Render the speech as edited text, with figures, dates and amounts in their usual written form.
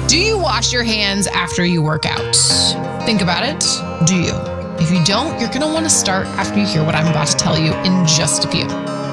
Do you wash your hands after you work out? Think about it. Do you? If you don't, you're going to want to start after you hear what I'm about to tell you in just a few.